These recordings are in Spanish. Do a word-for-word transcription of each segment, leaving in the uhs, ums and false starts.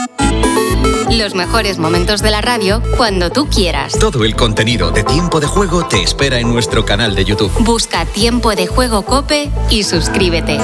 Los mejores momentos de la radio cuando tú quieras. Todo el contenido de Tiempo de Juego te espera en nuestro canal de YouTube. Busca Tiempo de Juego COPE y suscríbete.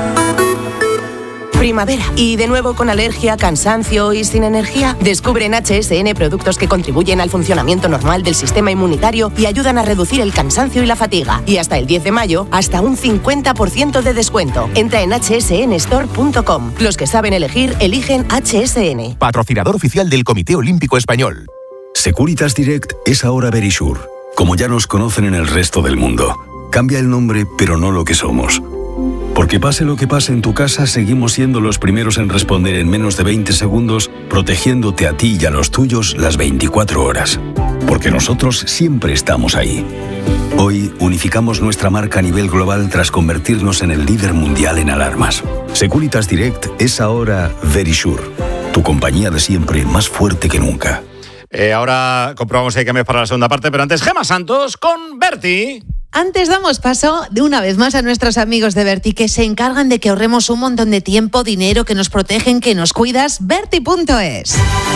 Primavera. ¿Y de nuevo con alergia, cansancio y sin energía? Descubre en H S N productos que contribuyen al funcionamiento normal del sistema inmunitario y ayudan a reducir el cansancio y la fatiga. Y hasta el diez de mayo, hasta un cincuenta por ciento de descuento. Entra en hache ese ene store punto com. Los que saben elegir, eligen H S N. Patrocinador oficial del Comité Olímpico Español. Securitas Direct es ahora Verisure, como ya nos conocen en el resto del mundo. Cambia el nombre, pero no lo que somos. Porque pase lo que pase en tu casa, seguimos siendo los primeros en responder en menos de veinte segundos, protegiéndote a ti y a los tuyos las veinticuatro horas. Porque nosotros siempre estamos ahí. Hoy unificamos nuestra marca a nivel global tras convertirnos en el líder mundial en alarmas. Securitas Direct es ahora Verisure, tu compañía de siempre más fuerte que nunca. Eh, ahora comprobamos si hay cambios para la segunda parte, pero antes Gemma Santos con Berti. Antes damos paso de una vez más a nuestros amigos de Berti, que se encargan de que ahorremos un montón de tiempo, dinero, que nos protegen, que nos cuidas. Berti punto es.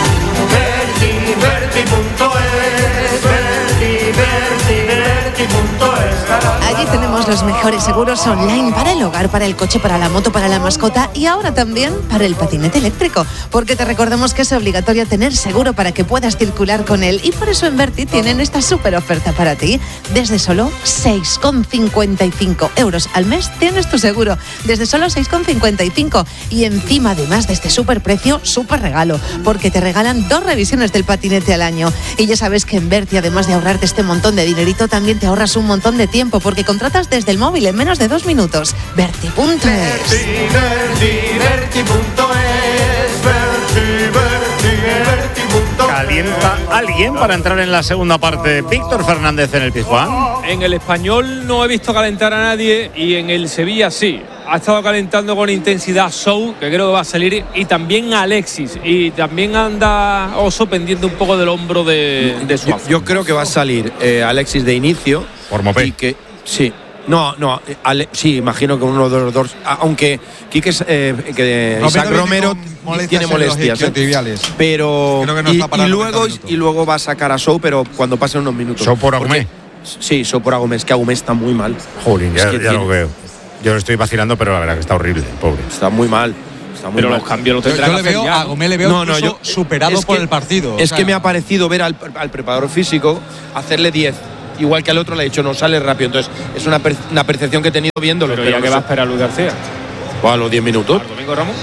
Berti, Berti punto es, Berti, Berti, Berti punto es. Allí tenemos los mejores seguros online para el hogar, para el coche, para la moto, para la mascota y ahora también para el patinete eléctrico, porque te recordamos que es obligatorio tener seguro para que puedas circular con él y por eso en Berti tienen esta súper oferta para ti. Desde solo seis con cincuenta y cinco euros al mes tienes tu seguro, desde solo seis con cincuenta y cinco y encima además de este súper precio, súper regalo, porque te regalan dos revisiones del patinete al año y ya sabes que en Berti además de ahorrarte este montón de dinerito también te ahorras un montón de tiempo porque contratas desde el móvil en menos de dos minutos. Berti punto es. Berti, Berti, Berti punto es, Berti, Berti, Berti punto es. ¿Calienta alguien para entrar en la segunda parte? Víctor Fernández en el Pizjuán. En el Español no he visto calentar a nadie y en el Sevilla sí. Ha estado calentando con intensidad Sou, que creo que va a salir, y también Alexis. Y también anda Oso pendiente un poco del hombro de, de su yo, yo creo que va a salir eh, Alexis de inicio. Por Mopé. Y que, sí. No, no, Ale, sí, imagino que uno de los dos, aunque Quique, eh, que Isaac Romero molestias tiene molestias, eh, pero no y, y luego y luego va a sacar a Sou, pero cuando pasen unos minutos. Sou por Agumé. Sí, Sou por Agumé, es que Agumé está muy mal. Jolín, ya, es que ya tiene, lo veo. Yo lo estoy vacilando, pero la verdad que está horrible, pobre. Está muy mal. Está muy pero mal. los cambios los tendrá yo, yo que le veo, hacer ya. a Agumé le veo no, no, yo, superado por que, el partido. Es o sea, que me ha parecido ver al, al preparador físico hacerle diez. Igual que al otro le ha dicho, no sale rápido. Entonces, es una, per, una percepción que he tenido viéndolo. Pero, pero ya no que sé. va a esperar Luis García. O a los diez minutos. ¿Al Domingo Ramos?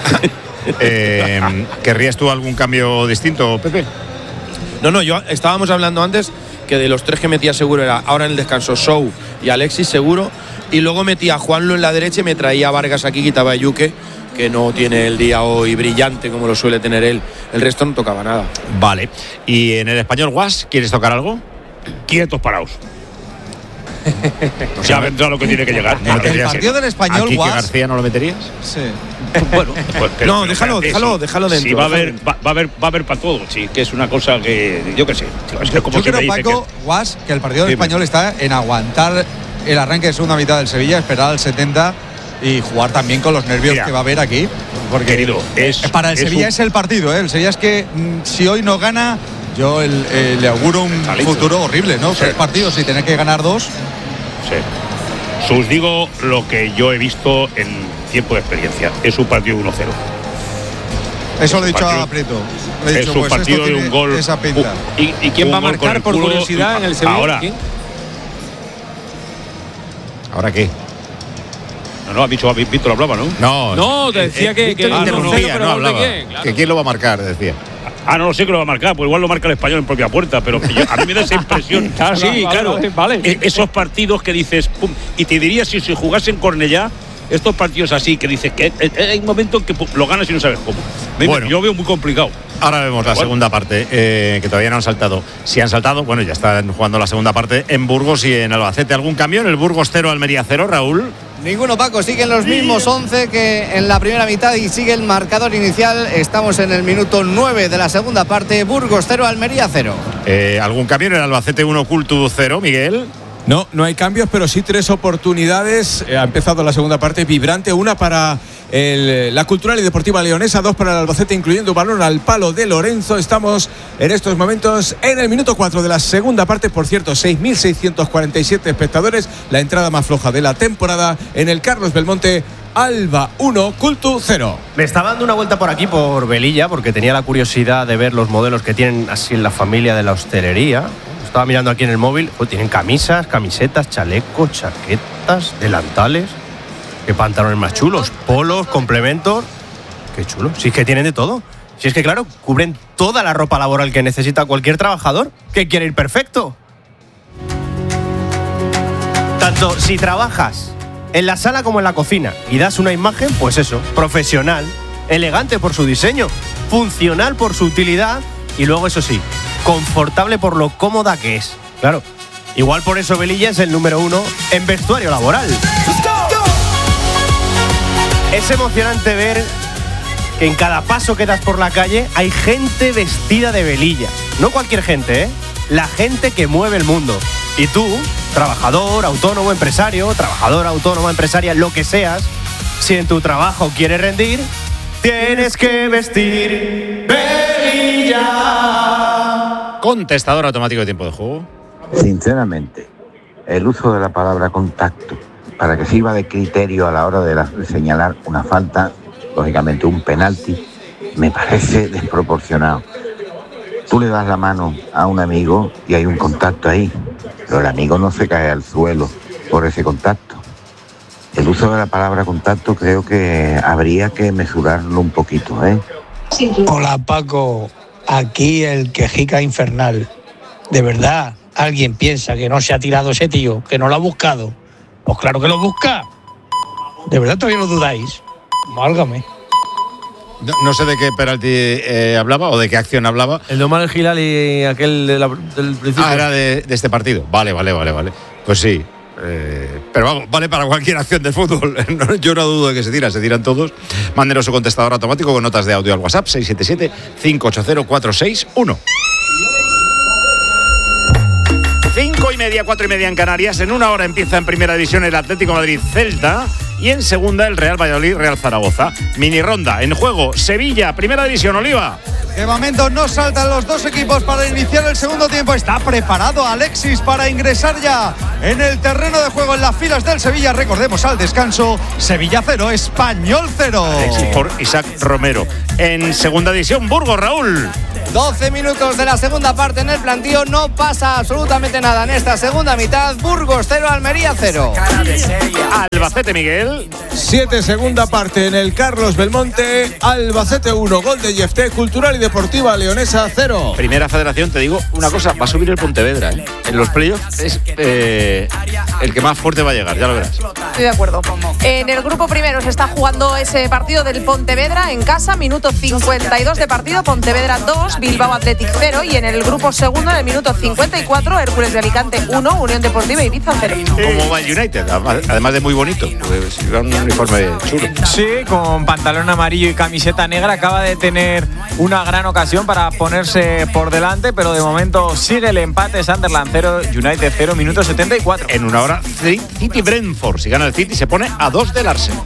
eh, ¿Querrías tú algún cambio distinto, Pepe? No, no, yo estábamos hablando antes que de los tres que metía seguro era ahora en el descanso Sou y Alexis seguro. Y luego metía a Juanlo en la derecha y me traía a Vargas aquí, quitaba a Yuque, que no tiene el día hoy brillante como lo suele tener él. El resto no tocaba nada. Vale. ¿Y en el Español, Guas, quieres tocar algo? Quietos paraos. Ya vendrá lo que tiene que llegar. No el partido del Español, ¿A Quique Guas, García no lo meterías? Sí. Bueno, pues que, no, pero déjalo, espérate, déjalo, sí. déjalo dentro. Sí, va a haber, déjalo. va, va a haber, va a haber para todo, sí, que es una cosa que yo qué sé. Es que como yo creo, dice Paco, que, Guas, que el partido del Dime. Español está en aguantar el arranque de segunda mitad del Sevilla, esperar al setenta y jugar también con los nervios Mira, que va a haber aquí. Porque querido, es, para el es Sevilla un, es el partido, ¿eh? El Sevilla es que mm, si hoy no gana, yo el, eh, le auguro un Talito. futuro horrible, ¿no? Sí. Tres partidos y tener que ganar dos. Sí. Os digo lo que yo he visto en tiempo de experiencia. Es un partido uno cero. Eso lo he dicho partido, a Prieto. Le he es dicho, un pues partido esto de un tiene gol. esa pinta. Uh, ¿Y, y quién va a un gol con marcar el por culo, curiosidad y, en el Sevilla? Ahora. ¿Quién? ¿Ahora qué? No, no, ha dicho, Víctor hablaba, ¿no? No, No, decía que, que Víctor ah, interrumpía, pero no gol de hablaba. quién, claro. Que quién lo va a marcar, decía. Ah, no lo sé que lo va a marcar, pues igual lo marca el Español en propia puerta, pero que yo, a mí me da esa impresión. Claro, sí, vale, claro. vale, vale. E- esos partidos que dices, pum, y te diría si se jugase en Cornellá, estos partidos así que dices que eh, eh, hay un momento en que pum, lo ganas y no sabes cómo. Me- Bueno. yo veo muy complicado. Ahora vemos la Bueno. segunda parte, eh, que todavía no han saltado. Si han saltado, bueno, ya están jugando la segunda parte en Burgos y en Albacete. ¿Algún cambio en el Burgos cero, Almería cero, Raúl? Ninguno, Paco, siguen los mismos once que en la primera mitad y sigue el marcador inicial. Estamos en el minuto nueve de la segunda parte. Burgos cero, Almería cero. Eh, ¿Algún cambio en el Albacete uno, Cultu cero, Miguel? No, no hay cambios, pero sí tres oportunidades. Ha empezado la segunda parte vibrante, una para el, la Cultural y Deportiva Leonesa, dos para el Albacete, incluyendo un balón al palo de Lorenzo. Estamos en estos momentos en el minuto cuatro de la segunda parte. Por cierto, seis mil seiscientos cuarenta y siete espectadores, la entrada más floja de la temporada en el Carlos Belmonte. Alba uno, Cultu cero. Me estaba dando una vuelta por aquí, por Velilla, porque tenía la curiosidad de ver los modelos que tienen así en la familia de la hostelería. Estaba mirando aquí en el móvil. Oh, tienen camisas, camisetas, chalecos, chaquetas, delantales. Qué pantalones más chulos. Polos, complementos. Qué chulo. Si es que tienen de todo. Si es que, claro, cubren toda la ropa laboral que necesita cualquier trabajador que quiere ir perfecto. Tanto si trabajas en la sala como en la cocina y das una imagen, pues eso, profesional, elegante por su diseño, funcional por su utilidad y luego, eso sí, confortable por lo cómoda que es. Claro, igual por eso Velilla es el número uno en vestuario laboral. Es emocionante ver que en cada paso que das por la calle hay gente vestida de Velilla. No cualquier gente, ¿eh? La gente que mueve el mundo. Y tú, trabajador, autónomo, empresario, trabajadora, autónoma, empresaria, lo que seas, si en tu trabajo quieres rendir, tienes que vestir Velilla. Contestador automático de tiempo de juego. Sinceramente, el uso de la palabra contacto para que sirva de criterio a la hora de, la, de señalar una falta, lógicamente un penalti, me parece desproporcionado. Tú le das la mano a un amigo y hay un contacto ahí, pero el amigo no se cae al suelo por ese contacto. El uso de la palabra contacto creo que habría que mesurarlo un poquito, ¿eh? Hola Paco, aquí el quejica infernal. ¿De verdad alguien piensa que no se ha tirado ese tío, que no lo ha buscado? Pues claro que lo busca. ¿De verdad todavía lo dudáis? Válgame. No, no sé de qué penalti eh, hablaba o de qué acción hablaba. El de Omar Gilal y aquel de la, del principio. Ah, era de, de este partido. Vale, vale, vale, vale. Pues sí. Eh, pero vamos, vale para cualquier acción de fútbol. Yo no dudo de que se tira, se tiran todos. Mándenos su contestador automático con notas de audio al WhatsApp seis siete siete, cinco ocho cero, cuatro seis uno. Cinco y media, cuatro y media en Canarias. En una hora empieza en primera división el Atlético Madrid Celta y en segunda el Real Valladolid Real Zaragoza. Mini ronda en juego Sevilla, primera división. Oliva. De momento no saltan los dos equipos para iniciar el segundo tiempo. Está preparado Alexis para ingresar ya en el terreno de juego en las filas del Sevilla. Recordemos al descanso, Sevilla cero, Español cero. Alexis por Isaac Romero. En segunda división, Burgos, Raúl. doce minutos de la segunda parte en el plantío. No pasa absolutamente nada en esta segunda mitad. Burgos cero, Almería cero. Albacete, Miguel. siete segunda parte en el Carlos Belmonte. Albacete uno, gol de Yefté. Cultural y Deportiva Leonesa cero. Primera Federación, te digo una cosa, va a subir el Pontevedra, ¿eh? En los playoffs es eh, el que más fuerte va a llegar, ya lo verás. Estoy de acuerdo. En el grupo primero se está jugando ese partido del Pontevedra en casa, minuto cincuenta y dos de partido, Pontevedra dos, Bilbao Athletic cero, y en el grupo segundo, en el minuto cincuenta y cuatro, Hércules de Alicante uno, Unión Deportiva Ibiza cero. Como va el United, además de muy bonito, pues un uniforme chulo. Sí, con pantalón amarillo y camiseta negra, acaba de tener una gran ocasión para ponerse por delante, pero de momento sigue el empate. Sunderland cero, United cero, minuto setenta y cuatro. En una hora, City Brentford. Si gana el City, se pone a dos del Arsenal.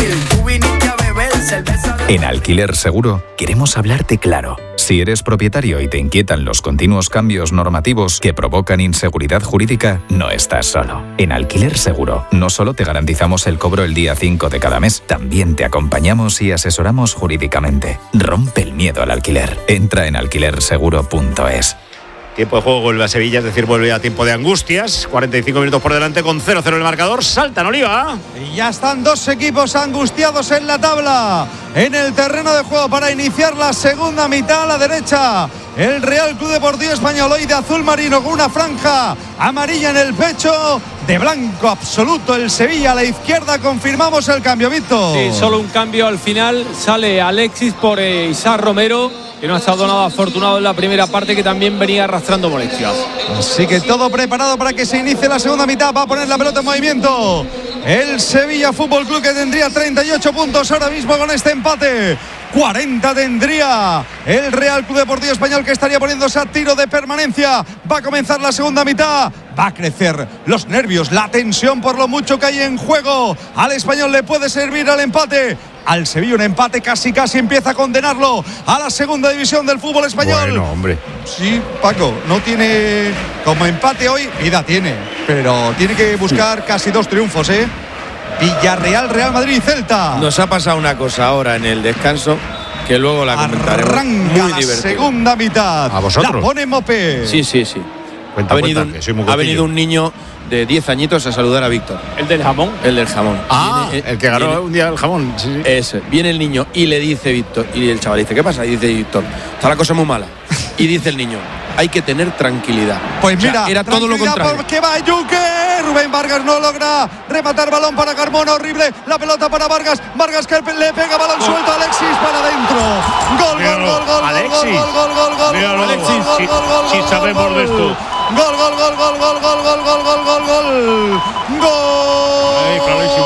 En Alquiler Seguro queremos hablarte claro. Si eres propietario y te inquietan los continuos cambios normativos que provocan inseguridad jurídica, no estás solo. En Alquiler Seguro no solo te garantizamos el cobro el día cinco de cada mes, también te acompañamos y asesoramos jurídicamente. Rompe el miedo al alquiler. Entra en alquiler seguro punto es. Tiempo de juego vuelve a Sevilla, es decir, vuelve a tiempo de angustias. cuarenta y cinco minutos por delante con cero cero el marcador. Saltan, Oliva. Y ya están dos equipos angustiados en la tabla. En el terreno de juego para iniciar la segunda mitad a la derecha. El Real Club Deportivo Español, hoy de azul marino con una franja amarilla en el pecho. De blanco absoluto el Sevilla a la izquierda. Confirmamos el cambio, Víctor. Sí, solo un cambio al final. Sale Alexis por eh, Isaac Romero, que no ha estado nada afortunado en la primera parte, que también venía arrastrando molestias. Así que todo preparado para que se inicie la segunda mitad. Va a poner la pelota en movimiento el Sevilla Fútbol Club, que tendría treinta y ocho puntos ahora mismo con este empate. cuarenta tendría el Real Club Deportivo Español, que estaría poniéndose a tiro de permanencia. Va a comenzar la segunda mitad. va a crecer los nervios, la tensión por lo mucho que hay en juego. Al Español le puede servir al empate. Al Sevilla un empate casi casi empieza a condenarlo a la segunda división del fútbol español. Bueno, hombre. Sí, Paco, no tiene como empate hoy, vida tiene, pero tiene que buscar casi dos triunfos, ¿eh? Villarreal, Real Madrid y Celta. Nos ha pasado una cosa ahora en el descanso que luego la comentaremos. Arranca Muy la divertido. segunda mitad. ¿A vosotros? La pone Mopé. Sí, sí, sí. Cuenta, ha, venido cuenta, que soy muy un, ha cotillo. venido un niño de diez añitos a saludar a Víctor. ¿El del jamón? El del jamón. Ah, Viene, el que ganó viene- un día el jamón. Sí, sí. Ese. Viene el niño y le dice Víctor, y el chaval dice, ¿qué pasa? Y dice Víctor, está la cosa muy mala. Y dice el niño, hay que tener tranquilidad. Pues O sea, mira, era todo lo tranquilidad contrario. porque va Yuque. Rubén Vargas no logra rematar balón para Carmona, horrible. La pelota para Vargas. Vargas que le pega balón suelto a Alexis para adentro. Gol, gol, Míralo, gol, gol, Alexis. gol, gol, gol, gol, Míralo, gol, Alexis, gol, si- gol, gol, si gol, sabemos gol, de esto. Gol, gol, gol, gol, gol, gol, gol, gol, gol, gol, gol. Gol. Ahí, clarísimo.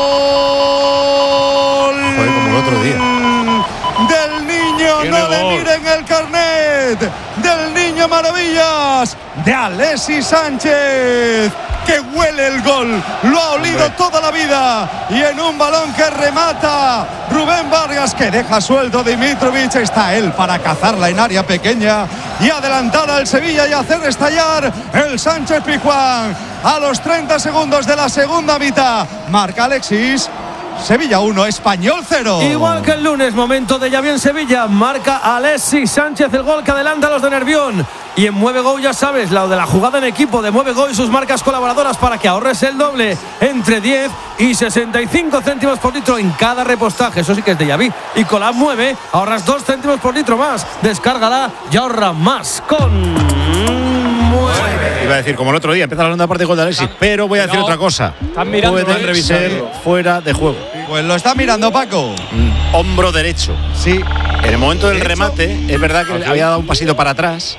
Joder, como el otro día. Del niño, Tiene no le gol. miren el carnet. Del niño maravillas. De Alexis Sánchez. Que huele el gol. Lo ha olido Hombre. toda la vida. Y en un balón que remata Rubén Vargas, que deja suelto Dimitrovic. Está él para cazarla en área pequeña y adelantar al Sevilla y hacer estallar el Sánchez Pizjuán. A los treinta segundos de la segunda mitad marca Alexis. Sevilla uno, Español cero. Igual que el lunes, momento de Xavi en Sevilla, marca Alexis Sánchez el gol que adelanta a los de Nervión. Y en Mueve Go ya sabes, la de la jugada en equipo de Mueve Go y sus marcas colaboradoras para que ahorres el doble, entre diez y sesenta y cinco céntimos por litro en cada repostaje. Eso sí que es de Xavi. Y con la app Mueve ahorras dos céntimos por litro más. Descárgala y ahorra más con Mueve. Iba a decir, como el otro día, empieza la segunda parte de gol de Alexis, pero voy a decir No. otra cosa. Están mirando, Puede están revisando. ser fuera de juego. Pues lo está mirando Paco. Mm, hombro derecho. Sí. En el momento del ¿Derecho? remate, es verdad que había dado un pasito para atrás.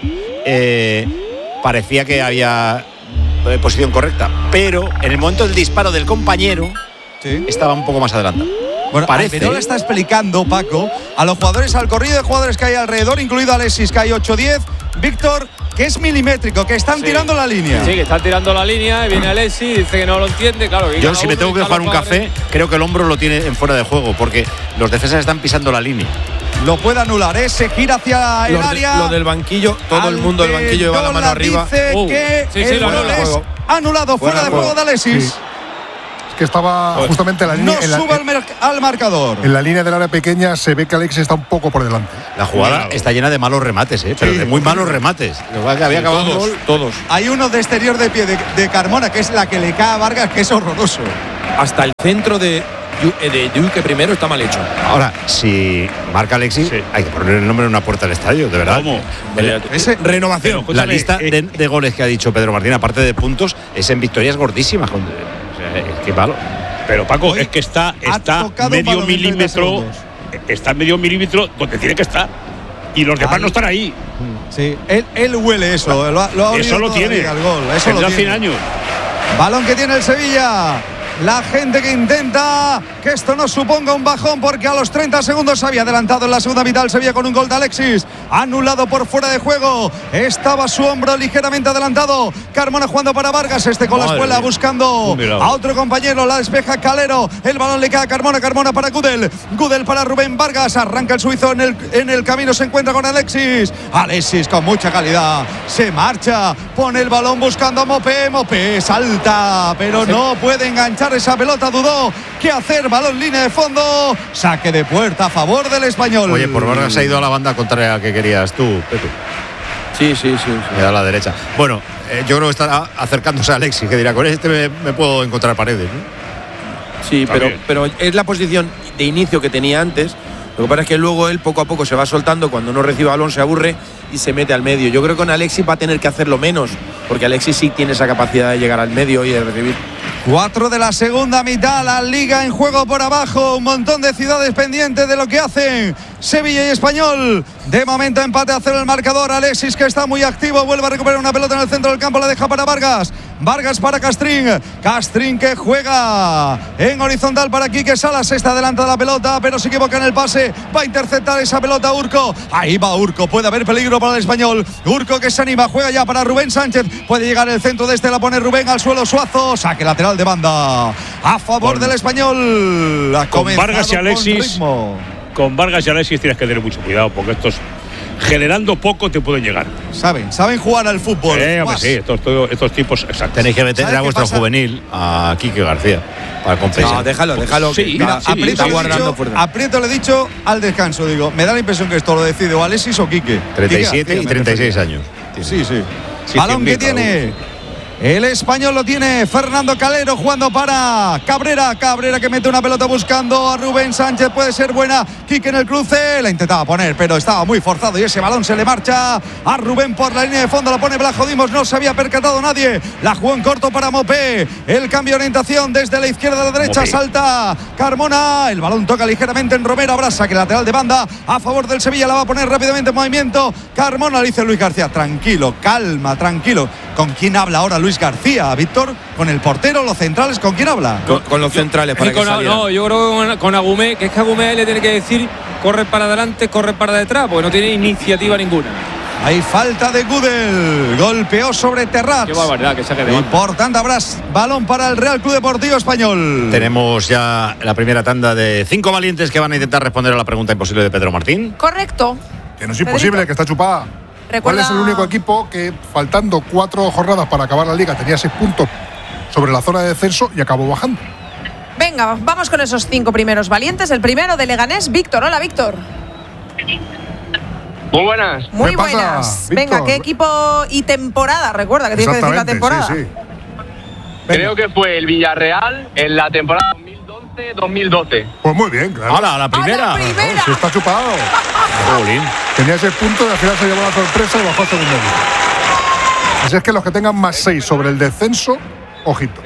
eh, parecía que había eh, posición correcta, pero en el momento del disparo del compañero Sí. estaba un poco más adelantado. Bueno, Parece. Alberola está explicando, Paco, a los jugadores, al corrido de jugadores que hay alrededor, incluido Alexis, que hay ocho diez, Víctor, que es milimétrico, que están Sí. tirando la línea. Sí, que está tirando la línea y viene Alexis, dice que no lo entiende, claro. y Yo, cada si me uno tengo que y cada jugar un padre. café, creo que el hombro lo tiene en fuera de juego, porque los defensas están pisando la línea. Lo puede anular, ¿eh? Se gira hacia el Lo, de- área. lo del banquillo, todo el mundo del banquillo lleva la mano Alberola arriba. Dice Uh, que sí, sí, el lo gol anula. es Juego. anulado, fuera, Fuera de de juego de juego. Alexis. Sí. Es que estaba justamente en la No línea. En la, suba al, mer- al marcador. en la línea del área pequeña se ve que Alexis está un poco por delante. La jugada está llena de malos remates, ¿eh? pero Sí. de muy malos remates. Lo que había acabado el Todos, gol. todos. Hay uno de exterior de pie de, de Carmona, que es la que le cae a Vargas, que es horroroso. Hasta el centro de, Yu- eh, de Yuke primero está mal hecho. Ahora, si marca Alexis, Sí. hay que poner el nombre en una puerta del estadio, de verdad. ¿Cómo? El- Ese- renovación. Pero, La escúchame, lista eh, de, de goles que ha dicho Pedro Martín, aparte de puntos, es en victorias gordísimas. Con- o sea, es que malo. Pero Paco, Hoy es que está, ha está tocado un medio balón en treinta milímetro, segundos. está medio milímetro donde tiene que estar. Y los demás Ahí. no están ahí. Sí, él, él huele eso. Lo, ha- lo ha olido Eso lo toda la tiene. liga, el gol. Eso Tendrá lo cien tiene. años. Balón que tiene el Sevilla. La gente que intenta que esto no suponga un bajón, porque a los treinta segundos se había adelantado en la segunda mitad el Sevilla con un gol de Alexis, anulado por fuera de juego. Estaba su hombro ligeramente adelantado. Carmona jugando para Vargas, este con la Madre espuela mía. buscando Un milagro. a otro compañero. La despeja Calero. El balón le cae a Carmona. Carmona para Gudel. Gudel para Rubén Vargas. Arranca el suizo en el, en el camino. Se encuentra con Alexis. Alexis con mucha calidad. Se marcha. Pone el balón buscando a Mopé. Mopé salta, pero no puede enganchar esa pelota. Dudó qué hacer. Balón línea de fondo. Saque de puerta a favor del Español. Oye, por Vargas ha ido a la banda contraria que querías tú, Pepe. Sí, sí, sí. Me da a la derecha. Bueno, eh, yo creo que está acercándose a Alexis, que dirá, con este me, me puedo encontrar paredes, ¿no? Sí, pero, También. pero es la posición de inicio que tenía antes. Lo que pasa es que luego él poco a poco se va soltando. Cuando no recibe balón se aburre y se mete al medio. Yo creo que con Alexis va a tener que hacerlo menos, porque Alexis sí tiene esa capacidad de llegar al medio y de recibir. Cuatro de la segunda mitad, la liga en juego por abajo, un montón de ciudades pendientes de lo que hacen Sevilla y Español. De momento empate a cero el marcador. Alexis, que está muy activo, vuelve a recuperar una pelota en el centro del campo, la deja para Vargas. Vargas para Castrín. Castrín que juega en horizontal para Quique Salas. Está delante de la pelota, pero se equivoca en el pase. Va a interceptar esa pelota Urco. Ahí va Urco. Puede haber peligro para el español. Urco que se anima. Juega ya para Rubén Sánchez. Puede llegar el centro de este. La pone Rubén al suelo. Suazo. Saque lateral de banda a favor con, del español. Ha con Vargas y Alexis. Con, con Vargas y Alexis tienes que tener mucho cuidado porque estos, generando poco, te pueden llegar. Saben, saben jugar al fútbol. Eh, hombre, sí, estos, estos tipos, exacto. Tenéis que meter a vuestro pasa? juvenil, a Quique García, para compensar. No, déjalo, déjalo. Sí, mira, sí, aprieto, está guardando fuerte. Aprieto le he dicho al descanso, digo, me da la impresión que esto lo decide o Alexis o Quique. treinta y siete Quique, y treinta y seis años. Sí, sí. sí Balón que tiene. El español lo tiene Fernando Calero jugando para Cabrera. Cabrera que mete una pelota buscando a Rubén Sánchez. Puede ser buena. Quique en el cruce. La intentaba poner, pero estaba muy forzado. Y ese balón se le marcha a Rubén por la línea de fondo. La pone Blajo Dimos. No se había percatado nadie. La jugó en corto para Mopé. El cambio de orientación desde la izquierda a la derecha. Mopé. Salta Carmona. El balón toca ligeramente en Romero. Abraza que lateral de banda a favor del Sevilla. La va a poner rápidamente en movimiento. Carmona, le dice Luis García. Tranquilo, calma, tranquilo. ¿Con quién habla ahora Luis García, Víctor? ¿Con el portero, los centrales? ¿Con quién habla? Con, con los centrales para sí, que con, No, yo creo que con, con Agumé, que es que Agumé le tiene que decir corre para adelante, corre para detrás, porque no tiene iniciativa ninguna. Hay falta de Gudel. Golpeó sobre Terrats. Qué barbaridad que saque de banda. Importante Abras. Balón para el Real Club Deportivo Español. Tenemos ya la primera tanda de cinco valientes que van a intentar responder a la pregunta imposible de Pedro Martín. Correcto. Que no es imposible, Pedrito. Que está chupada. Recuerda... ¿Cuál es el único equipo que, faltando cuatro jornadas para acabar la liga, tenía seis puntos sobre la zona de descenso y acabó bajando? Venga, vamos con esos cinco primeros valientes. El primero de Leganés, Víctor. Hola, Víctor. Muy buenas. Muy buenas. Venga, ¿qué equipo y temporada? Recuerda que tienes que decir la temporada. Sí, sí. Creo que fue el Villarreal en la temporada dos mil once dos mil doce. Pues muy bien, claro. ¡Hala, la primera! ¡A la primera! No, si está chupado. Tenía ese punto y al final se llevó la sorpresa y bajó a segundo. Así es que los que tengan más seis sobre el descenso, ojito.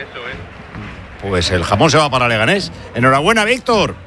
Pues el jamón se va para Leganés. Enhorabuena, Víctor.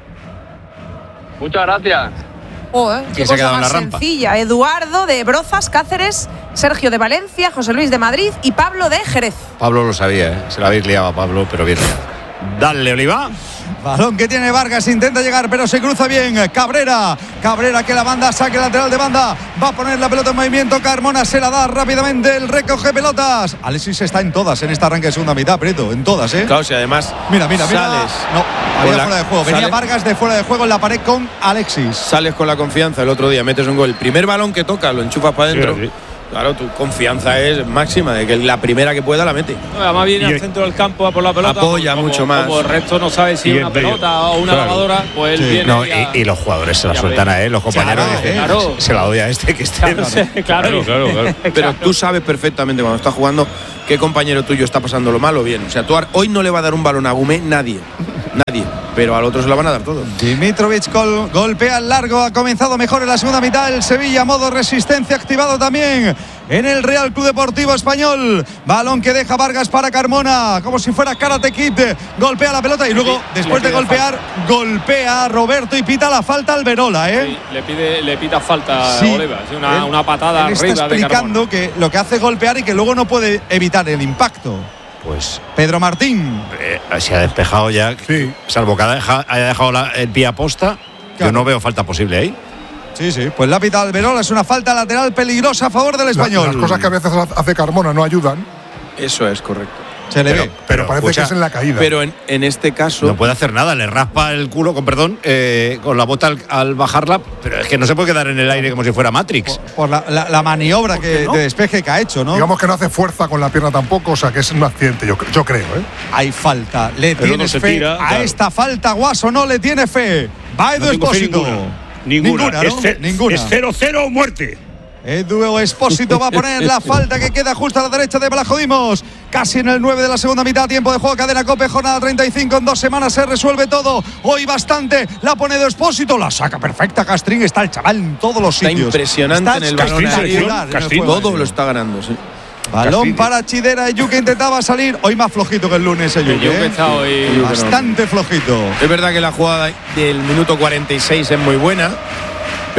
Muchas gracias. Oh, ¿eh? Qué se ha quedado cosa en más la rampa? sencilla. Eduardo de Brozas, Cáceres, Sergio de Valencia, José Luis de Madrid y Pablo de Jerez. Pablo lo sabía, ¿eh? Se la habéis liado a Pablo, pero bien. Dale, Oliva. Balón que tiene Vargas, intenta llegar, pero se cruza bien. Cabrera, Cabrera que la banda, saque lateral de banda. Va a poner la pelota en movimiento. Carmona se la da rápidamente. El recoge pelotas. Alexis está en todas en esta arranque de segunda mitad, Prieto. En todas, ¿eh? Claro, si además. Mira, mira, mira. Sales. No, había la, fuera de juego. Venía sales, Vargas de fuera de juego en la pared con Alexis. Sales con la confianza. El otro día metes un gol. El primer balón que toca lo enchufas para adentro. Sí, sí. Claro, tu confianza es máxima de que la primera que pueda la mete. No, además viene al centro del campo a por la pelota. Apoya como, mucho más. Como el resto no sabe si es una pelota o una claro. lavadora, pues él sí. viene. No, y, a, y, y los jugadores se la sueltan a él, los compañeros. Claro, dicen, claro. Se la doy a este que esté. Claro, claro, claro, claro, claro. Pero claro. tú sabes perfectamente cuando estás jugando qué compañero tuyo está pasando lo mal o bien. O sea, tú hoy no le va a dar un balón a Gumé nadie. Nadie. Pero al otro se lo van a dar todo. Dimitrovic gol, golpea al largo. Ha comenzado mejor en la segunda mitad. El Sevilla, modo resistencia activado también en el Real Club Deportivo Español. Balón que deja Vargas para Carmona, como si fuera Karate Kid. Golpea la pelota y luego, sí, después de golpear, falta. golpea a Roberto y pita la falta al Verola, ¿eh? Sí, le, pide, le pita falta sí. a Oliva. Sí, una, él, una patada él arriba está explicando de que lo que hace es golpear y que luego no puede evitar el impacto. Pues Pedro Martín eh, se ha despejado ya, sí. Salvo que haya dejado la, el pie a posta. Claro. Yo no veo falta posible ahí. Sí, sí, pues la pita Alberola, es una falta lateral peligrosa a favor del español. La, las cosas que a veces hace Carmona no ayudan. Eso es correcto. Se le pero, ve. Pero, pero parece escucha, que es en la caída. Pero en, en este caso. No puede hacer nada, le raspa el culo, con perdón, eh, con la bota al, al bajarla, pero es que no se puede quedar en el aire como si fuera Matrix. Por, por la, la, la maniobra que, no? de despeje que ha hecho, ¿no? Digamos que no hace fuerza con la pierna tampoco, o sea que es un accidente, yo, yo creo, ¿eh? Hay falta. ¿Le pero tienes no fe tira, a claro. esta falta, Guaso? ¿No le tiene fe? Va Edu no Expósito. Ninguna. Ninguna, ¿no? es, Ninguna. Es cero cero o muerte. Edu Expósito va a poner la falta que queda justo a la derecha de Blajodimos. Casi en el nueve de la segunda mitad. Tiempo de juego, cadena Cope, jornada treinta y cinco. En dos semanas se resuelve todo. Hoy bastante. La pone Edu Expósito. La saca perfecta Castrín. Está el chaval en todos los está sitios. Impresionante está en el balón. Castrín todo lo está ganando, sí. Balón Castrín. para Chidera. Yuke intentaba salir. Hoy más flojito que el lunes. El Yuke, ¿eh? Está hoy bastante flojito. Es verdad que la jugada del minuto cuarenta y seis es muy buena.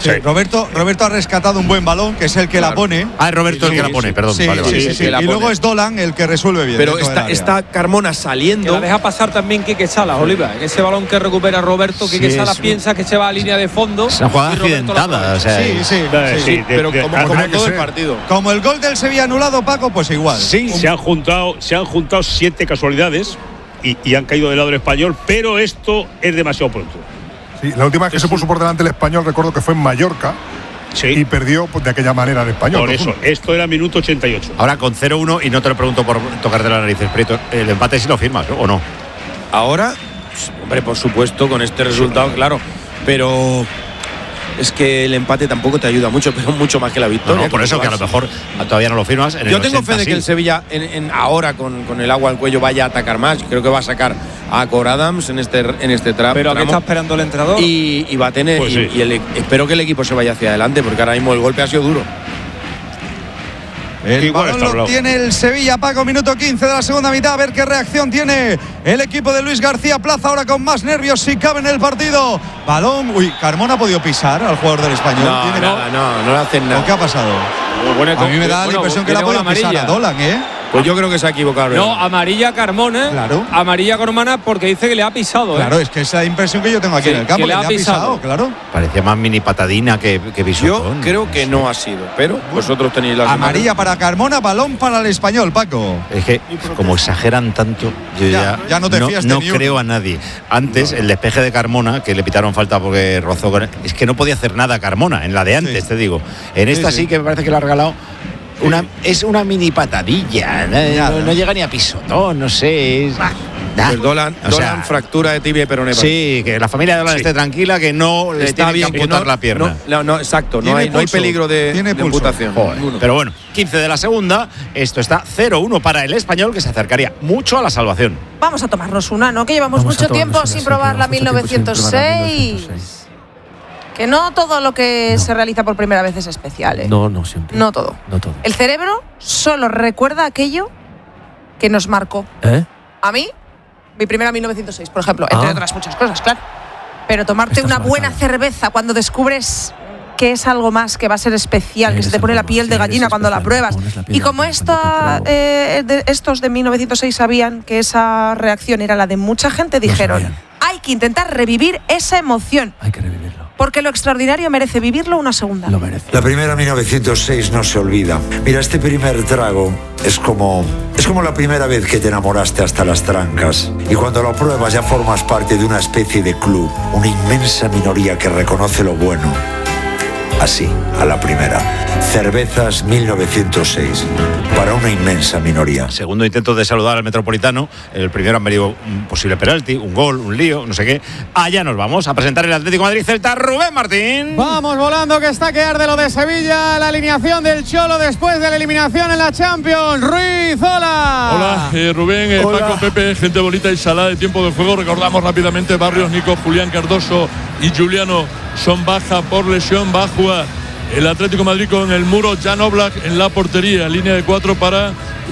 Sí, Roberto, Roberto ha rescatado un buen balón, que es el que claro. la pone. Ah, es Roberto sí, el que sí, la pone, sí. perdón. Sí, vale, vale. sí, sí, sí, sí. Y luego es Dolan el que resuelve bien. Pero está, está Carmona saliendo. Que la deja pasar también Quique Salas, Oliva. Ese balón que recupera Roberto, Quique sí, Salas piensa que se va a línea de fondo. Es una jugada accidentada. O sea, sí, sí, sí, sí, sí. Pero de, de, como, de, como de, todo ser. el partido. Como el gol del Sevilla anulado, Paco, pues igual. Sí, se han juntado, se han juntado siete casualidades y, y han caído del lado del Español, pero esto es demasiado pronto. Sí, la última vez que se puso por delante el Español, recuerdo que fue en Mallorca. Sí. Y perdió pues, de aquella manera el Español. Por eso, esto era minuto ochenta y ocho. Ahora con cero uno, y no te lo pregunto por tocarte las narices, Prieto, el empate sí lo firmas, ¿no? ¿O no? Ahora, pues, hombre, por supuesto, con este resultado, sí, claro. Pero es que el empate tampoco te ayuda mucho, pero mucho más que la victoria. No, no, por eso que a lo mejor todavía no lo firmas. En Yo el tengo ochenta, fe de que sí. el Sevilla en, en ahora con, con el agua al cuello vaya a atacar más. Creo que va a sacar a Cor Adams en este en este trap. Pero ¿a qué está esperando el entrenador? Y, y va a tener pues y, sí. y el, espero que el equipo se vaya hacia adelante, porque ahora mismo el golpe ha sido duro. El Igual balón lo tiene el Sevilla, Paco, minuto quince de la segunda mitad. A ver qué reacción tiene el equipo de Luis García Plaza, ahora con más nervios si cabe en el partido. Balón, uy, Carmona ha podido pisar al jugador del Español. No, ¿Tiene nada, no, no le hacen nada. ¿Qué ha pasado? Bueno, a mí me da bueno, la impresión que le ha podido pisar a Dolan, ¿eh? Pues yo creo que se ha equivocado. No, amarilla Carmona. Claro. Amarilla Carmona porque dice que le ha pisado. Claro, ¿eh? es que esa es la impresión que yo tengo aquí sí, en el campo. Que le, que ha, le ha pisado. pisado, claro. Parecía más mini patadina que, que pisotón. Yo creo que no ha sido, pero vosotros tenéis la amarilla para Carmona, balón para el Español, Paco. Es que como exageran tanto, yo ya, ya, ya no te no, fías no de creo a nadie. Antes, no. el despeje de Carmona, que le pitaron falta porque rozó con él, es que no podía hacer nada Carmona, en la de antes, sí. te digo. En esta sí, sí. sí que me parece que lo ha regalado. Una, es una mini patadilla, no, no, no llega ni a pisotón, no sé. Es, bah, pues Dolan, o sea, Dolan fractura de tibia y peroné. Sí, que la familia de Dolan sí. esté tranquila, que no le está tiene bien, que amputar no, la pierna. No, no, exacto, no hay, no hay peligro de, de amputación. Pero bueno, quince de la segunda, esto está cero uno para el Español, que se acercaría mucho a la salvación. Vamos a tomarnos una, ¿no? Que llevamos Vamos mucho tiempo sin probar la mil novecientos seis. Que no todo lo que no. se realiza por primera vez es especial, ¿eh? No, no siempre. No todo. No todo. El cerebro solo recuerda aquello que nos marcó. ¿Eh? A mí, mi primera mil novecientos seis, por ejemplo, entre ah. otras muchas cosas, claro. Pero tomarte Estás una marcada. buena cerveza cuando descubres que es algo más, que va a ser especial, Eres que se te pone la piel de gallina cuando la pruebas. Y como esta, eh, de, estos de mil novecientos seis sabían que esa reacción era la de mucha gente, dijeron, hay que intentar revivir esa emoción. Hay que revivirlo. Porque lo extraordinario merece vivirlo una segunda. Lo merece. La primera mil novecientos seis no se olvida. Mira, este primer trago es como es como la primera vez que te enamoraste hasta las trancas. Y cuando lo pruebas ya formas parte de una especie de club, una inmensa minoría que reconoce lo bueno. Así, a la primera. Cervezas mil novecientos seis. Para una inmensa minoría. Segundo intento de saludar al Metropolitano. El primero han venido un posible penalti, un gol, un lío, no sé qué. Allá nos vamos a presentar el Atlético de Madrid Celta. Rubén Martín. Vamos volando, que está que arde lo de Sevilla. La alineación del Cholo después de la eliminación en la Champions. Ruiz, hola. Hola, eh, Rubén, eh, Paco, Pepe, gente bonita y salada de tiempo de juego. Recordamos rápidamente Barrios, Nico, Julián Cardoso y Juliano son baja por lesión. Va a jugar el Atlético de Madrid con el muro, Jan Oblak en la portería, línea de cuatro para